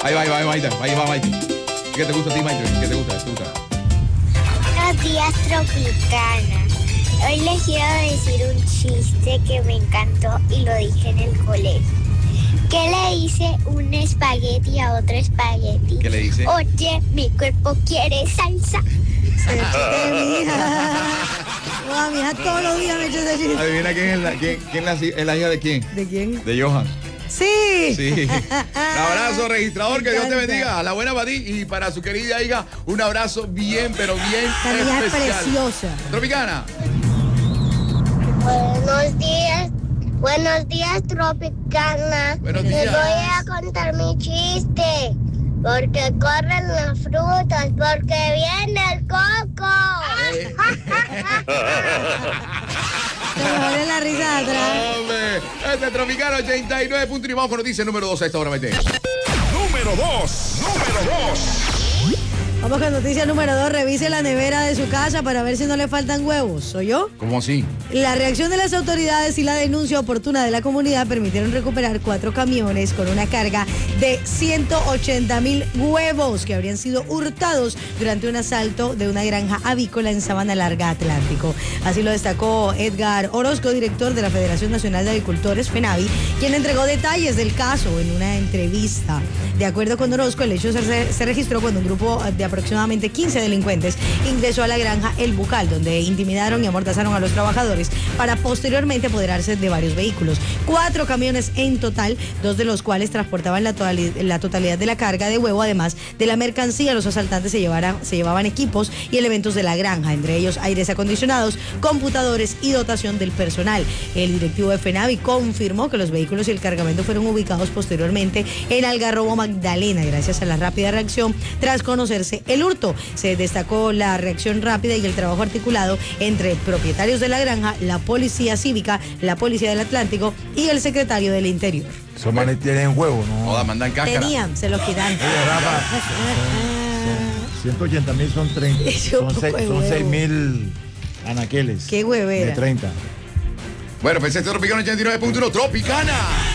Ahí va, Maite. ¿Qué te gusta a ti, Maite? ¿Qué te gusta? Buenos días, Tropicana. Hoy les quiero decir un chiste que me encantó y lo dije en el colegio. ¿Qué le dice un espagueti a otro espagueti? ¿Qué le dice? Oye, mi cuerpo quiere salsa. No, mi hija todos los días me echa ese chiste. Adivina quién es la hija de quién. ¿De quién? De Johan. Sí. Sí. Un abrazo, registrador, que Dios te bendiga. A la buena para ti y para su querida hija, un abrazo bien, pero bien Esta niña es especial. preciosa. Tropicana. Buenos días, Tropicana. Buenos Les días. voy a contar mi chiste. Porque corren las frutas, porque viene el coco. Te me duele la risa de atrás. Hombre, este Tropicana 89 puntos y vamos con noticia número 2 a esta hora, Maite. Número 2. Vamos con noticia número 2. Revise la nevera de su casa para ver si no le faltan huevos. ¿Soy yo? ¿Cómo así? La reacción de las autoridades y la denuncia oportuna de la comunidad permitieron recuperar 4 camiones con una carga de 180,000 huevos que habrían sido hurtados durante un asalto de una granja avícola en Sabana Larga, Atlántico. Así lo destacó Edgar Orozco, director de la Federación Nacional de Agricultores, FENAVI, quien entregó detalles del caso en una entrevista. De acuerdo con Orozco, el hecho se registró cuando un grupo de aproximadamente 15 delincuentes ingresó a la granja El Bucal, donde intimidaron y amordazaron a los trabajadores para posteriormente apoderarse de varios vehículos. 4 camiones en total, 2 de los cuales transportaban la totalidad de la carga de huevo. Además de la mercancía, los asaltantes se llevaban equipos y elementos de la granja, entre ellos aires acondicionados, computadores y dotación del personal. El directivo de FENAVI confirmó que los vehículos y el cargamento fueron ubicados posteriormente en Algarrobo, Magdalena, gracias a la rápida reacción tras conocerse el hurto. Se destacó la reacción rápida y el trabajo articulado entre propietarios de la granja, la policía cívica, la policía del Atlántico y el secretario del Interior. Esos manes tienen huevos, ¿no? Joda, mandan cáscara. Tenían, se los quitaron. Oye, Rafa, 180,000 son 30. Son 6,000 anaqueles. Qué huevera. De 30. Bueno, pues este Tropicana 89.1, Tropicana.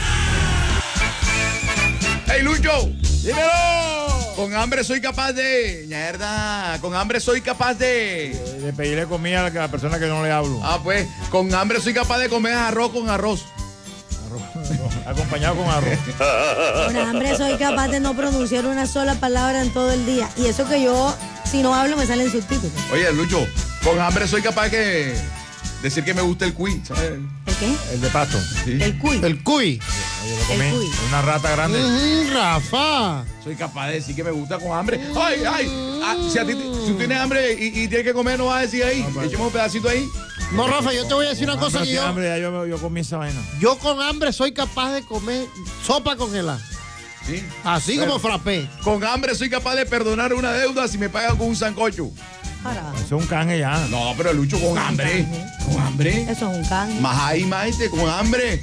¡Hey, Lucho! ¡Dímelo! Con hambre soy capaz de... Mierda, con hambre soy capaz de... De pedirle comida a la persona que no le hablo. Ah, pues, con hambre soy capaz de comer arroz con arroz. Acompañado con arroz. Con hambre soy capaz de no pronunciar una sola palabra en todo el día. Y eso que yo, si no hablo, me salen subtítulos. Oye, Lucho, con hambre soy capaz de decir que me gusta el cuy, ¿sabes? ¿El qué? El de pasto. Sí. El cuy. El cuy. Yo lo comí. El cuy. Una rata grande. Rafa. Soy capaz de decir que me gusta con hambre. ¡Ay! Ah, si tú tienes hambre y tienes que comer, no vas a decir ahí. Echemos un pedacito ahí. No, Rafa, yo te voy a decir una cosa que Sin yo... hambre, ya yo comí esa vaina. Yo con hambre soy capaz de comer sopa congelada. ¿Sí? Así Bueno, como frappé. Con hambre soy capaz de perdonar una deuda si me pagan con un sancocho. Carajo. Eso es un canje ya. No, pero Lucho, con hambre. Con hambre. Eso es un can. Más ahí, maite, con hambre.